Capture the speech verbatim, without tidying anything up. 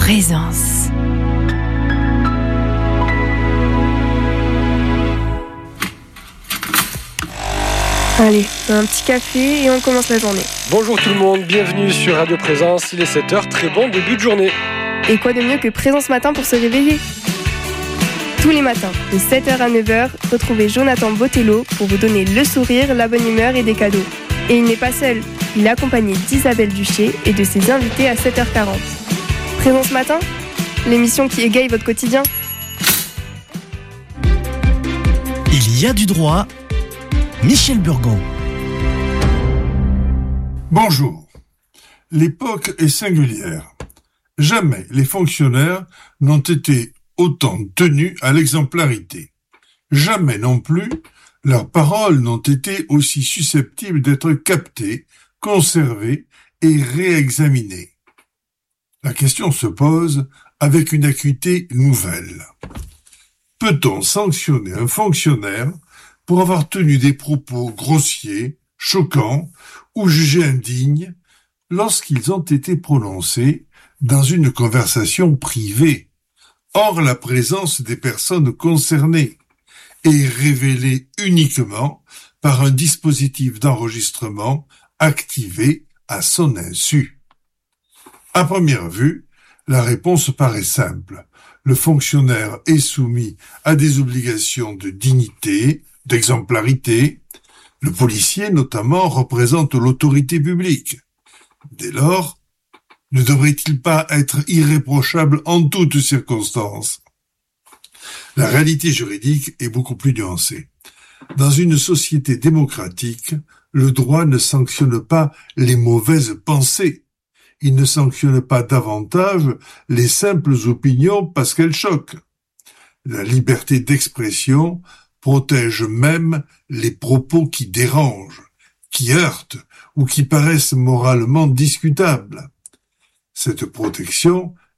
Présence. Allez, un petit café et on commence la journée. Bonjour tout le monde, bienvenue sur Radio Présence, il est sept heures, très bon début de journée. Et quoi de mieux que Présence Matin pour se réveiller ? Tous les matins, de sept heures à neuf heures, retrouvez Jonathan Botello pour vous donner le sourire, la bonne humeur et des cadeaux. Et il n'est pas seul, il est accompagné d'Isabelle Duché et de ses invités à sept heures quarante. Présence Matin, l'émission qui égaye votre quotidien. Il y a du droit, Michel Burgon. Bonjour. L'époque est singulière. Jamais les fonctionnaires n'ont été autant tenus à l'exemplarité. Jamais non plus leurs paroles n'ont été aussi susceptibles d'être captées, conservées et réexaminées. La question se pose avec une acuité nouvelle. Peut-on sanctionner un fonctionnaire pour avoir tenu des propos grossiers, choquants ou jugés indignes lorsqu'ils ont été prononcés dans une conversation privée, hors la présence des personnes concernées, et révélée uniquement par un dispositif d'enregistrement activé à son insu? À première vue, la réponse paraît simple. Le fonctionnaire est soumis à des obligations de dignité, d'exemplarité. Le policier, notamment, représente l'autorité publique. Dès lors, ne devrait-il pas être irréprochable en toutes circonstances? La réalité juridique est beaucoup plus nuancée. Dans une société démocratique, le droit ne sanctionne pas les mauvaises pensées. Il ne sanctionne pas davantage les simples opinions parce qu'elles choquent. La liberté d'expression protège même les propos qui dérangent, qui heurtent ou qui paraissent moralement discutables. Cette protection